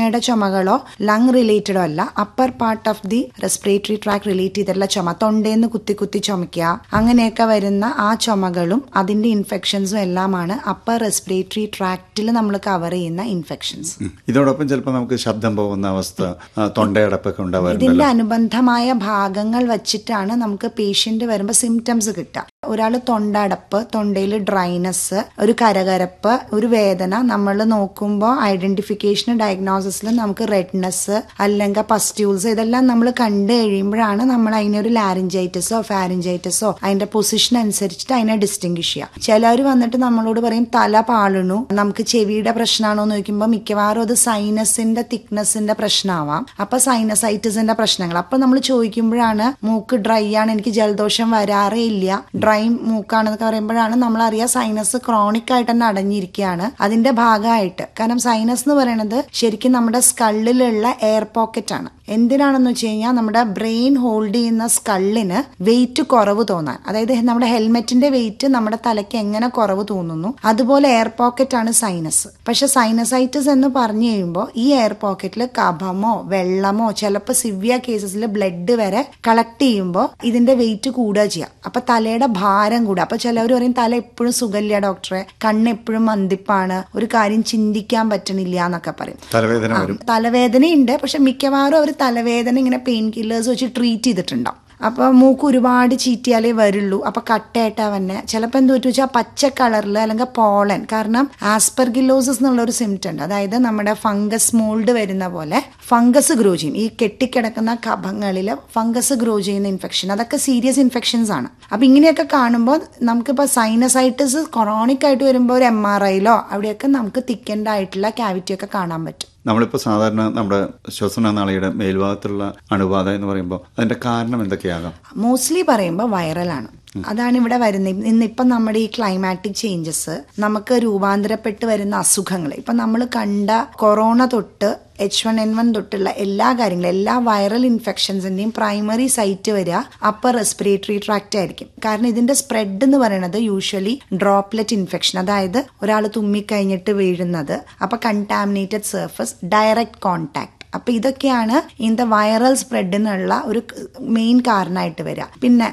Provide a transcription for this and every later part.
ആസ്മയുടെ ചുമകളോ lung റിലേറ്റഡോ അല്ല, upper part of the respiratory tract relate ചെയ്തിട്ടുള്ള ചുമ, തൊണ്ടേന്ന് കുത്തി കുത്തി ചുമക്കുക, അങ്ങനെയൊക്കെ വരുന്ന ആ ചുമകളും അതിന്റെ ഇൻഫെക്ഷൻസും എല്ലാമാണ് അപ്പർ റെസ്പിറേറ്ററി ട്രാക്റ്റിൽ നമ്മൾ കവർ ചെയ്യുന്ന ഇൻഫെക്ഷൻസ്. ഇതോടൊപ്പം ചിലപ്പോൾ നമുക്ക് ശബ്ദം പോകുന്ന അവസ്ഥ, തൊണ്ടയടപ്പൊക്കെ ഉണ്ടാവാറുണ്ട്. ഇതിന്റെ അനുബന്ധമായ ഭാഗങ്ങൾ വച്ചിട്ടാണ് നമുക്ക് പേഷ്യന്റ് വരുമ്പോൾ സിംറ്റംസ് കിട്ടുക. ഒരാൾ തൊണ്ടടപ്പ്, തൊണ്ടയിൽ ഡ്രൈനസ്, ഒരു കരകരപ്പ്, ഒരു വേദന, നമ്മൾ നോക്കുമ്പോൾ ഐഡന്റിഫിക്കേഷൻ ഡയഗ്നോസിസിൽ നമുക്ക് റെഡ്നെസ് അല്ലെങ്കിൽ പസ്റ്റ്യൂൾസ് ഇതെല്ലാം നമ്മൾ കണ്ടു കഴിയുമ്പോഴാണ് നമ്മൾ അതിനൊരു ലാരിഞ്ചൈറ്റിസോ ഫാരിഞ്ചൈറ്റിസോ അതിന്റെ പൊസിഷൻ അനുസരിച്ചിട്ട് അതിനെ ഡിസ്റ്റിംഗ്വിഷ് ചെയ്യുക. ചിലർ വന്നിട്ട് നമ്മളോട് പറയും തല പാളണു, നമുക്ക് ചെവിയുടെ പ്രശ്നമാണോ എന്ന് ചോദിക്കുമ്പോൾ മിക്കവാറും അത് സൈനസിന്റെ തിക്നെസിന്റെ പ്രശ്നമാവാം. അപ്പൊ സൈനസൈറ്റിസിന്റെ പ്രശ്നങ്ങൾ. അപ്പൊ നമ്മൾ ചോദിക്കുമ്പോഴാണ് മൂക്ക് ഡ്രൈ ആണ്, എനിക്ക് ജലദോഷം വരാറേ ഇല്ല, ഡ്രൈ മൂക്കാണെന്നൊക്കെ പറയുമ്പോഴാണ് നമ്മൾ അറിയാം സൈനസ് ക്രോണിക് ആയിട്ട് തന്നെ അടഞ്ഞിരിക്കുകയാണ്. അതിന്റെ ഭാഗമായിട്ട്, കാരണം സൈനസ് എന്ന് പറയുന്നത് ശരിക്കും നമ്മുടെ സ്കള്ളിലുള്ള എയർ പോക്കറ്റ് ആണ്. എന്തിനാണെന്ന് വെച്ച് കഴിഞ്ഞാൽ നമ്മുടെ ബ്രെയിൻ ഹോൾഡ് ചെയ്യുന്ന സ്കള്ളിന് വെയിറ്റ് കുറവ് തോന്നാൻ, അതായത് നമ്മുടെ ഹെൽമെറ്റിന്റെ വെയിറ്റ് നമ്മുടെ തലയ്ക്ക് എങ്ങനെ കുറവ് തോന്നുന്നു അതുപോലെ എയർ പോക്കറ്റ് ആണ് സൈനസ്. പക്ഷെ സൈനസൈറ്റിസ് എന്ന് പറഞ്ഞു കഴിയുമ്പോൾ ഈ എയർ പോക്കറ്റിൽ കഫമോ വെള്ളമോ ചിലപ്പോൾ സിവിയർ കേസസിൽ ബ്ലഡ് വരെ കളക്ട് ചെയ്യുമ്പോൾ ഇതിന്റെ വെയിറ്റ് കൂടുക ചെയ്യാം. അപ്പൊ തലയുടെ ഭാരം കൂടുക. അപ്പൊ ചിലവർ പറയും തല എപ്പോഴും സുഖമില്ല ഡോക്ടറെ, കണ്ണ് എപ്പോഴും മന്ദിപ്പാണ്, ഒരു കാര്യം ചിന്തിക്കാൻ പറ്റണില്ല എന്നൊക്കെ പറയും. തലവേദനയുണ്ട്, പക്ഷെ മിക്കവാറും അവർ തലവേദന ഇങ്ങനെ പെയിൻ കില്ലേഴ്സ് വെച്ച് ട്രീറ്റ് ചെയ്തിട്ടുണ്ടാവും. അപ്പൊ മൂക്ക് ഒരുപാട് ചീറ്റിയാലേ വരുള്ളൂ. അപ്പൊ കട്ടയായിട്ടാ വന്നെ. ചിലപ്പോൾ എന്ത് പറ്റും വെച്ചാൽ പച്ച കളറിൽ അല്ലെങ്കിൽ പോളൻ, കാരണം ആസ്പെർഗിലോസിസ് എന്നുള്ള ഒരു സിംറ്റം ഉണ്ട്. അതായത് നമ്മുടെ ഫംഗസ് മോൾഡ് വരുന്ന പോലെ ഫംഗസ് ഗ്രോ ചെയ്യും. ഈ കെട്ടിക്കിടക്കുന്ന കഫങ്ങളിൽ ഫംഗസ് ഗ്രോ ചെയ്യുന്ന ഇൻഫെക്ഷൻ, അതൊക്കെ സീരിയസ് ഇൻഫെക്ഷൻസ് ആണ്. അപ്പൊ ഇങ്ങനെയൊക്കെ കാണുമ്പോൾ നമുക്കിപ്പോൾ സൈനസൈറ്റിസ് ക്രോണിക് ആയിട്ട് വരുമ്പോൾ ഒരു MRIയിലോ അവിടെയൊക്കെ നമുക്ക് തിക്കൻഡ് ആയിട്ടുള്ള ക്യാവിറ്റി ഒക്കെ കാണാൻ പറ്റും. നമ്മളിപ്പോൾ സാധാരണ നമ്മുടെ ശ്വസന നാളിയുടെ മേൽഭാഗത്തുള്ള അണുബാധ എന്ന് പറയുമ്പോൾ അതിന്റെ കാരണം എന്തൊക്കെയാകാം? മോസ്റ്റ്ലി പറയുമ്പോൾ വൈറലാണ്. അതാണ് ഇവിടെ വരുന്നത്. ഇന്നിപ്പം നമ്മുടെ ഈ ക്ലൈമാറ്റിക് ചേഞ്ചസ് നമുക്ക് രൂപാന്തരപ്പെട്ട് വരുന്ന അസുഖങ്ങൾ, ഇപ്പം നമ്മൾ കണ്ട കൊറോണ തൊട്ട് H1N1 തൊട്ടുള്ള എല്ലാ കാര്യങ്ങളും, എല്ലാ വൈറൽ ഇൻഫെക്ഷൻസിന്റെയും പ്രൈമറി സൈറ്റ് വരിക അപ്പർ റെസ്പിറേറ്ററി ട്രാക്റ്റ് ആയിരിക്കും. കാരണം ഇതിന്റെ സ്പ്രെഡ് എന്ന് പറയുന്നത് യൂഷ്വലി ഡ്രോപ്ലെറ്റ് ഇൻഫെക്ഷൻ, അതായത് ഒരാൾ തുമ്മിക്കഴിഞ്ഞിട്ട് വീഴുന്നത്, അപ്പൊ കണ്ടാമിനേറ്റഡ് സർഫസ്, ഡയറക്റ്റ് കോണ്ടാക്ട്. അപ്പൊ ഇതൊക്കെയാണ് ഇതിന്റെ വൈറൽ സ്പ്രെഡിനുള്ള ഒരു മെയിൻ കാരണമായിട്ട് വരിക. പിന്നെ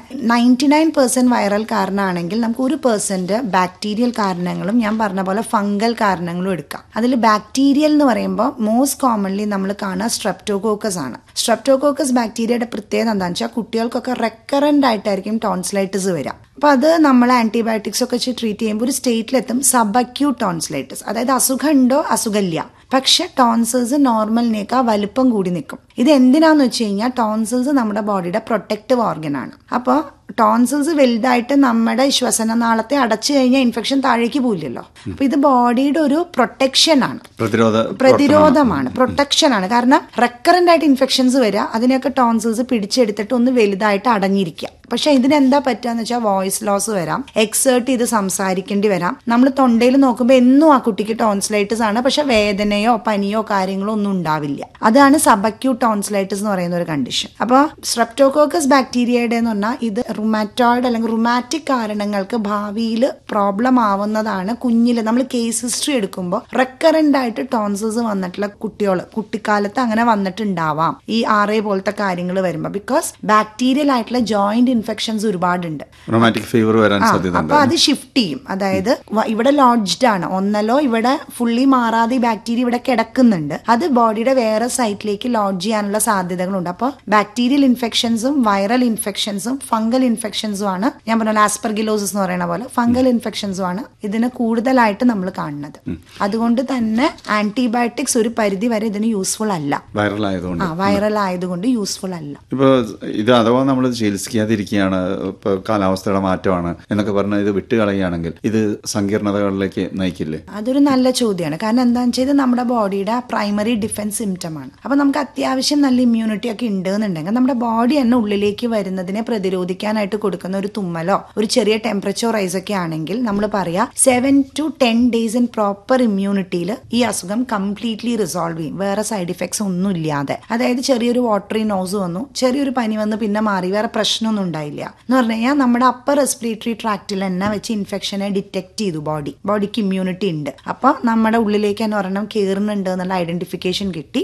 99% വൈറൽ കാരണമാണെങ്കിൽ നമുക്ക് 1% ബാക്ടീരിയൽ കാരണങ്ങളും ഞാൻ പറഞ്ഞ പോലെ ഫംഗൽ കാരണങ്ങളും എടുക്കാം. അതിൽ ബാക്ടീരിയൽ എന്ന് പറയുമ്പോൾ മോസ്റ്റ് കോമൺലി നമ്മൾ കാണുക സ്ട്രെപ്റ്റോകോക്കസ് ആണ്. സ്ട്രെപ്റ്റോകോക്കസ് ബാക്ടീരിയയുടെ പ്രത്യേകത എന്താണെന്ന് വെച്ചാൽ കുട്ടികൾക്കൊക്കെ റെക്കറന്റ് ആയിട്ടായിരിക്കും ടോൺസിലൈറ്റിസ് വരിക. അപ്പൊ അത് നമ്മൾ ആന്റിബയോട്ടിക്സ് ഒക്കെ വെച്ച് ട്രീറ്റ് ചെയ്യുമ്പോൾ ഒരു സ്റ്റേറ്റിലെത്തും സബ് അക്യൂട്ട് ടോൺസിലൈറ്റിസ്, അതായത് അസുഖം ഉണ്ടോ അസുഖമില്ല, പക്ഷെ ടോൺസിൽസ് നോർമലിനേക്കാൾ വലുപ്പം കൂടി നിൽക്കും. ഇത് എന്തിനാന്ന് വെച്ച് കഴിഞ്ഞാൽ ടോൺസിൽസ് നമ്മുടെ ബോഡിയുടെ പ്രൊട്ടക്റ്റീവ് ഓർഗൻ ആണ്. അപ്പോൾ ടോൺസിൽസ് വലുതായിട്ട് നമ്മുടെ ശ്വസനനാളത്തെ അടച്ചു കഴിഞ്ഞാൽ ഇൻഫെക്ഷൻ താഴേക്ക് പോയില്ലല്ലോ. അപ്പൊ ഇത് ബോഡിയുടെ ഒരു പ്രൊട്ടക്ഷൻ ആണ്, പ്രതിരോധമാണ്, പ്രൊട്ടക്ഷൻ ആണ്. കാരണം റെക്കറന്റ് ആയിട്ട് ഇൻഫെക്ഷൻസ് വരിക, അതിനെയൊക്കെ ടോൺസിൽസ് പിടിച്ചെടുത്തിട്ട് ഒന്ന് വലുതായിട്ട് അടഞ്ഞിരിക്കുക. പക്ഷെ ഇതിനെന്താ പറ്റുകയെന്ന് വെച്ചാൽ വോയിസ് ലോസ് വരാം, എക്സേർട്ട് ചെയ്ത് സംസാരിക്കേണ്ടി വരാം. നമ്മൾ തൊണ്ടയിൽ നോക്കുമ്പോൾ എന്നും ആ കുട്ടിക്ക് ടോൺസിലൈറ്റിസ് ആണ്, പക്ഷെ വേദനയോ പനിയോ കാര്യങ്ങളോ ഒന്നും ഉണ്ടാവില്ല. അതാണ് സബക്യൂട്ട് ടോൺസിലൈറ്റിസ് എന്ന് പറയുന്ന ഒരു കണ്ടീഷൻ. അപ്പോൾ സ്ട്രെപ്റ്റോകോക്കസ് ബാക്ടീരിയയുടെ എന്ന് പറഞ്ഞാൽ ഇത് റുമാറ്റോയിഡ് അല്ലെങ്കിൽ റുമാറ്റിക് കാരണങ്ങൾക്ക് ഭാവിയിൽ പ്രോബ്ലം ആവുന്നതാണ്. കുഞ്ഞില് നമ്മൾ കേസ് ഹിസ്റ്ററി എടുക്കുമ്പോൾ റെക്കറന്റ് ആയിട്ട് ടോൺസിൽസ് വന്നിട്ടുള്ള കുട്ടിക്കാലത്ത് അങ്ങനെ വന്നിട്ടുണ്ടാവാം ഈ RA പോലത്തെ കാര്യങ്ങൾ വരുമ്പോൾ. ബിക്കോസ് ബാക്ടീരിയൽ ആയിട്ടുള്ള ജോയിന്റ് ഇൻഫെക്ഷൻസ് ഒരുപാടുണ്ട്. റൊമാറ്റിക് ഫീവർ വരാൻ സാധ്യത. അപ്പൊ അത് ഷിഫ്റ്റ് ചെയ്യും. അതായത് ഇവിടെ ലോഡ്ജ്ഡ് ആണ്, ഒന്നല്ലോ ഇവിടെ ഫുള്ളി മാറാതെ ബാക്ടീരിയ ഇവിടെ കിടക്കുന്നുണ്ട്, അത് ബോഡിയുടെ വേറെ സൈറ്റിലേക്ക് ലോഡ്ജ് ചെയ്യാനുള്ള സാധ്യതകളുണ്ട്. അപ്പോൾ ബാക്ടീരിയൽ ഇൻഫെക്ഷൻസും വൈറൽ ഇൻഫെക്ഷൻസും ഫംഗൽ ഇൻഫെക്ഷൻസും ആണ്, ഞാൻ പറഞ്ഞ ആസ്പെർഗിലോസിസ് എന്ന് പറയുന്ന പോലെ ഫംഗൽ ഇൻഫെക്ഷൻസും ആണ് ഇതിന് കൂടുതലായിട്ട് നമ്മൾ കാണുന്നത്. അതുകൊണ്ട് തന്നെ ആന്റിബയോട്ടിക്സ് ഒരു പരിധി വരെ ഇതിന് യൂസ്ഫുൾ അല്ല, വൈറൽ ആയതുകൊണ്ട് യൂസ്ഫുൾ അല്ല. ഇപ്പൊ ഇത് അഥവാ നമ്മൾ ചികിത്സിക്കാതിരിക്കുകയാണ്, ഇപ്പൊ കാലാവസ്ഥയുടെ മാറ്റമാണ് എന്നൊക്കെ പറഞ്ഞാൽ ഇത് വിട്ടുകളയുകയാണെങ്കിൽ ഇത് സങ്കീർണതകളിലേക്ക് നയിക്കില്ലേ? അതൊരു നല്ല ചോദ്യമാണ്. കാരണം എന്താണെന്ന് വെച്ചാൽ ഇത് നമ്മുടെ ബോഡിയുടെ പ്രൈമറി ഡിഫൻസ് സിംറ്റം ആണ്. അപ്പൊ നമുക്ക് അത്യാവശ്യം നല്ല ഇമ്മ്യൂണിറ്റി ഒക്കെ ഉണ്ടെന്നുണ്ടെങ്കിൽ നമ്മുടെ ബോഡി തന്നെ ഉള്ളിലേക്ക് വരുന്നതിനെ പ്രതിരോധിക്കാനായിട്ട് കൊടുക്കുന്ന ഒരു തുമ്മലോ ഒരു ചെറിയ ടെമ്പറേച്ചർ റൈസ് ഒക്കെ ആണെങ്കിൽ നമ്മൾ പറയാ 7 to 10 days ഇൻ പ്രോപ്പർ ഇമ്മ്യൂണിറ്റിയിൽ ഈ അസുഖം കംപ്ലീറ്റ്ലി റിസോൾവ് ചെയ്യും, വേറെ സൈഡ് ഇഫക്ട്സ് ഒന്നും ഇല്ലാതെ. അതായത് ചെറിയൊരു വാട്ടറി നോസ് വന്നു, ചെറിയൊരു പനി വന്ന് പിന്നെ മാറി, വേറെ പ്രശ്നമൊന്നും ഉണ്ടായില്ല എന്ന് പറഞ്ഞു കഴിഞ്ഞാൽ നമ്മുടെ അപ്പർ റെസ്പിറേറ്ററി ട്രാക്റ്റിൽ തന്നെ വെച്ച് ഇൻഫെക്ഷനെ ഡിറ്റക്ട് ചെയ്തു ബോഡിക്ക് ഇമ്മ്യൂണിറ്റി ഉണ്ട്. അപ്പൊ നമ്മുടെ ഉള്ളിലേക്ക് തന്നെ ഒരെണ്ണം കയറുന്നുണ്ട് എന്നുള്ള ഐഡന്റിഫിക്കേഷൻ കിട്ടി.